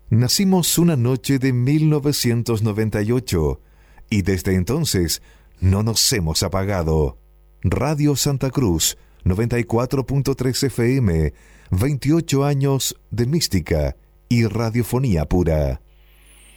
Nacimos una noche de 1998 y desde entonces no nos hemos apagado. Radio Santa Cruz, 94.3 FM, 28 años de mística y radiofonía pura.